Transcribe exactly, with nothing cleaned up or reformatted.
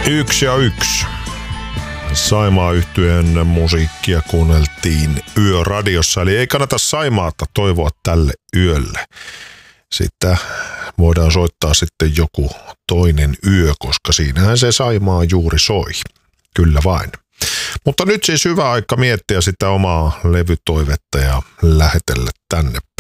Yksi ja yksi. Saimaa-yhtyeen musiikkia kuunneltiin yöradiossa, eli ei kannata Saimaata toivoa tälle yölle. Sitten voidaan soittaa sitten joku toinen yö, koska siinähän se Saimaa juuri soi. Kyllä vain. Mutta nyt siis hyvä aika miettiä sitä omaa levytoivetta ja lähetellä tänne